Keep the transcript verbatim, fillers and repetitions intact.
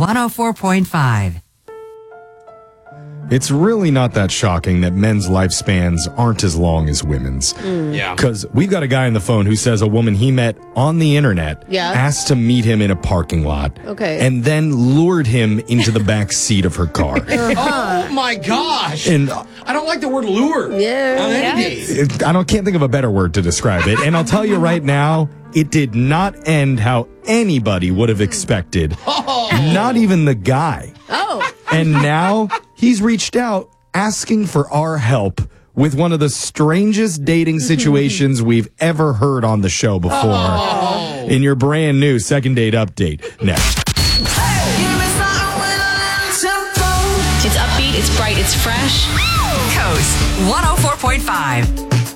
one oh four point five. It's really not that shocking that men's lifespans aren't as long as women's. Mm. Yeah. Because we've got a guy on the phone who says a woman he met on the internet Yeah. asked to meet him in a parking lot. Okay. And then lured him into the back seat of her car. Oh, my gosh. And I don't like the word lure. Yeah. On any Yes. date. it, I don't can't think of a better word to describe it. And I'll tell you right now, it did not end how anybody would have expected. Oh. Not even the guy. Oh. And now he's reached out asking for our help with one of the strangest dating situations we've ever heard on the show before. Oh. In your brand new second date update next. It's upbeat, it's bright, it's fresh. Coast one oh four point five.